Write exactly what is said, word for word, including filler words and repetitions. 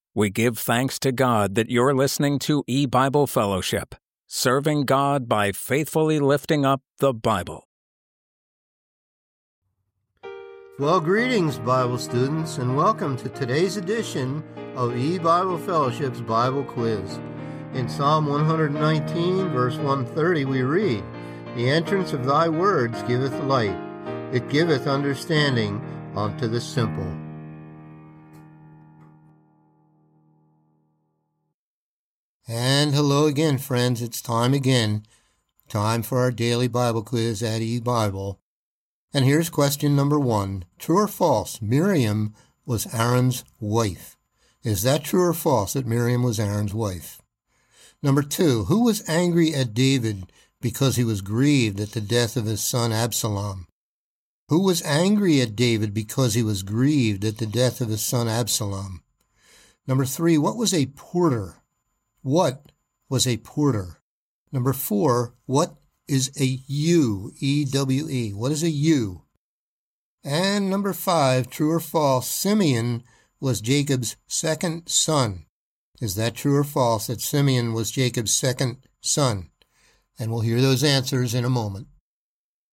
We give thanks to God that you're listening to E-Bible Fellowship, serving God by faithfully lifting up the Bible. Well, greetings, Bible students, and welcome to today's edition of E-Bible Fellowship's Bible Quiz. In Psalm one nineteen, verse one thirty, we read, "The entrance of thy words giveth light. It giveth understanding unto the simple." And hello again, friends. It's time again. Time for our daily Bible quiz at eBible. And here's question number one. True or false? Miriam was Aaron's wife. Is that true or false that Miriam was Aaron's wife? Number two. Who was angry at David because he was grieved at the death of his son Absalom? Who was angry at David because he was grieved at the death of his son Absalom? Number three. What was a porter? What was a porter? Number four, what is a ewe? E W E. What is a ewe? And number five, true or false, Simeon was Jacob's second son. Is that true or false that Simeon was Jacob's second son? And we'll hear those answers in a moment.